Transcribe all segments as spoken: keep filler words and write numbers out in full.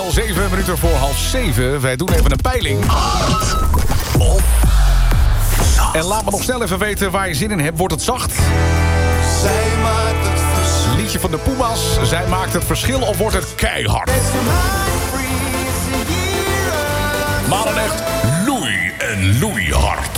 al zeven minuten voor half zeven. Wij doen even een peiling. Of zacht. En laat me nog snel even weten waar je zin in hebt. Wordt het zacht? Zij maakt het verschil. Liedje van de Puma's. Zij maakt het verschil of wordt het keihard? Maar dan echt loei en loeihard.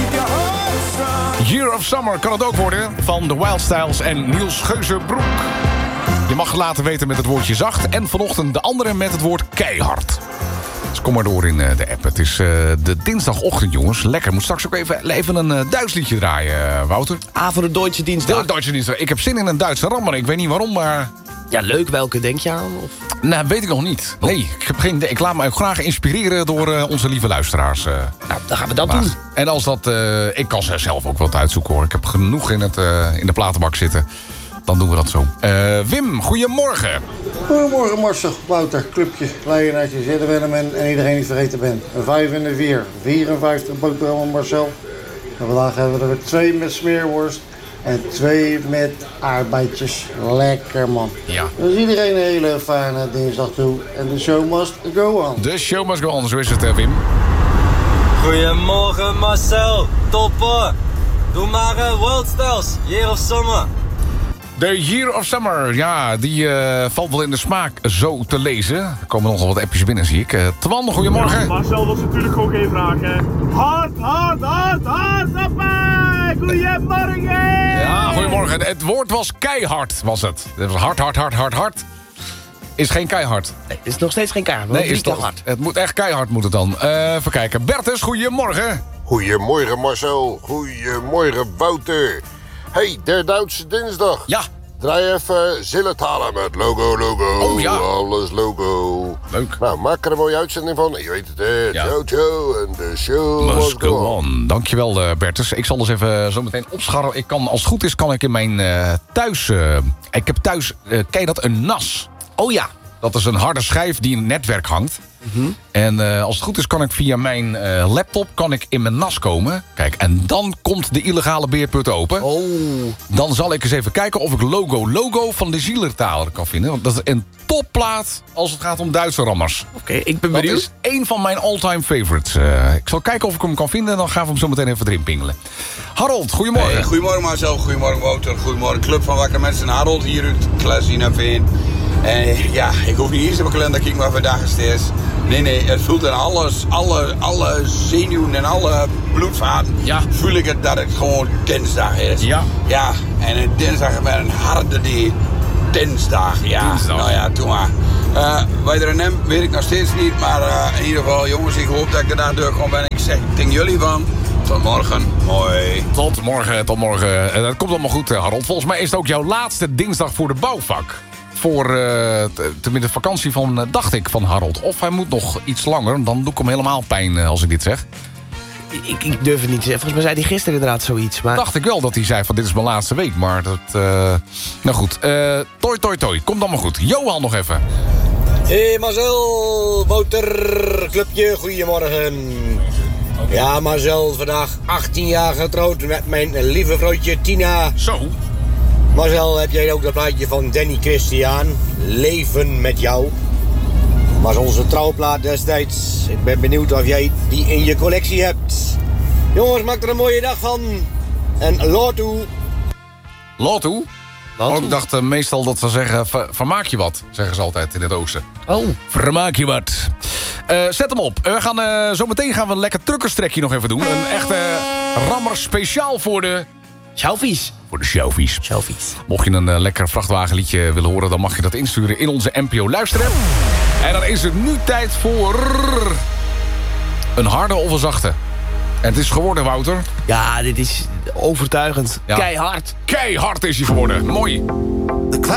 Year of Summer kan het ook worden. Van The Wild Styles en Niels Geuzenbroek. Je mag laten weten met het woordje zacht. En vanochtend de andere met het woord keihard. Dus kom maar door in de app. Het is uh, de dinsdagochtend, jongens. Lekker. Moet straks ook even, even een uh, Duits liedje draaien, Wouter. Ah, voor de Duitse Dienstdag. De Duitse Dienstdag. Ik heb zin in een Duitse rammer. Ik weet niet waarom, maar... Ja, leuk. Welke denk je aan? Of? Nou, weet ik nog niet. Nee, ik, heb geen idee. Ik laat me ook graag inspireren door uh, onze lieve luisteraars. Uh. Nou, dan gaan we dat maar, doen. En als dat... Uh, ik kan ze zelf ook wat uitzoeken, hoor. Ik heb genoeg in, het, uh, in de platenbak zitten. Dan doen we dat zo. Uh, Wim, goedemorgen. Goedemorgen Marcel, Wouter, clubje, Leijenaartje, Zedderwellem en, en iedereen die vergeten bent. Een vijf en een vier, vierenvijftig boterhammen Marcel. En vandaag hebben we er twee met smeerworst en twee met aardbeidjes. Lekker man. Ja. Dus iedereen een hele fijne dinsdag toe. En de show must go on. De show must go on, zo is het, uh, Wim. Goedemorgen Marcel, topper. Doe maar uh, World Stars, Year of Summer. De Year of Summer, ja, die uh, valt wel in de smaak zo te lezen. Er komen nogal wat appjes binnen, zie ik. Uh, Twan, goedemorgen. Ja, Marcel, dat is natuurlijk gewoon geen vraag, hè. Hard, hard, hard, hard, hoppa! Goedemorgen! Ja, goedemorgen. Het woord was keihard, was het. Het was hard, hard, hard, hard, hard. Is geen keihard. Nee, het is nog steeds geen keihard. Nee, is toch hard. Het moet echt keihard moet het dan. Uh, even kijken. Bertus, goedemorgen. Goedemorgen Marcel. Goedemorgen Wouter. Hey, der Duitse dinsdag. Ja. Draai even Zilletalen met logo, logo. Oh ja. Alles logo. Leuk. Nou, maak er een mooie uitzending van. Je weet het, hè. Ja. Jojo en de show Must go on. Dankjewel, uh, Bertus. Ik zal dus even zo meteen opscharren. Ik kan, als het goed is, kan ik in mijn uh, thuis... Uh, ik heb thuis, uh, ken je dat, een N A S. Oh ja. Dat is een harde schijf die in het netwerk hangt. Mm-hmm. En uh, als het goed is kan ik via mijn uh, laptop kan ik in mijn N A S komen. Kijk, en dan komt de illegale beerput open. Oh. Dan zal ik eens even kijken of ik logo logo van de Zielertaler kan vinden. Want dat is een topplaat als het gaat om Duitse rammers. Oké, okay, ik ben Dat benieuwd. is één van mijn all-time favorites. Uh, ik zal kijken of ik hem kan vinden en dan gaan we hem zo meteen even erin pingelen. Harold, goedemorgen. Hey, goedemorgen Marcel, goedemorgen Wouter, goedemorgen Club van Wakker Mensen. Harold hier uit Klazinaveen. En ja, ik hoef niet eens op mijn kalender te kijken wat vandaag is. Nee, nee, het voelt in alles, alle, alle zenuwen en alle bloedvaten. Ja. Voel ik het dat het gewoon dinsdag is. Ja. Ja, en een dinsdag met een harde die dinsdag. Ja, Dinsdag. nou ja, doe maar. Uh, wij er nemen, weet ik nog steeds niet. Maar uh, in ieder geval, jongens, ik hoop dat ik er daar doorkom ben. Ik zeg tegen jullie van, tot morgen. Hoi. Tot morgen, tot morgen. Uh, dat komt allemaal goed, Harold. Volgens mij is het ook jouw laatste dinsdag voor de bouwvak. Voor uh, tenminste vakantie van, uh, dacht ik, van Harold. Of hij moet nog iets langer, dan doe ik hem helemaal pijn uh, als ik dit zeg. Ik, ik durf het niet te zeggen. Volgens mij zei hij gisteren inderdaad zoiets. Maar... Dacht ik wel dat hij zei van dit is mijn laatste week. Maar dat... Uh... Nou goed. Uh, toi, toi, toi. Komt allemaal goed. Johan nog even. Hey Marcel, Wouter, clubje, goedemorgen. Ja Marcel, vandaag achttien jaar getrouwd met mijn lieve vrouwtje Tina. Zo. Marcel, heb jij ook dat plaatje van Danny Christian? Leven met jou. Was onze trouwplaat destijds. Ik ben benieuwd of jij die in je collectie hebt. Jongens, maak er een mooie dag van. En lotu. Lotu? Oh, ik dacht uh, meestal dat we zeggen, ver, vermaak je wat, zeggen ze altijd in het oosten. Oh. Vermaak je wat. Uh, zet hem op. We gaan, uh, zo meteen gaan we een lekker truckerstrekje nog even doen. Een echte rammer speciaal voor de... Sjouwvies. Voor de sjouwvies. Sjouwvies. Mocht je een uh, lekker vrachtwagenliedje willen horen, dan mag je dat insturen in onze N P O Luisterapp. En dan is het nu tijd voor... een harde of een zachte. En het is geworden, Wouter. Ja, dit is overtuigend. Ja. Keihard. Keihard is hij geworden. Mooi. De